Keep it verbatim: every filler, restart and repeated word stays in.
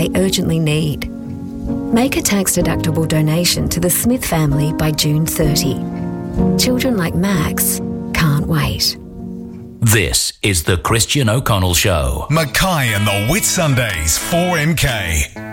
they urgently need. Make a tax-deductible donation to the Smith family by June thirtieth. Children like Max can't wait. This is the Christian O'Connell Show. Mackay and the Whitsundays, four M K.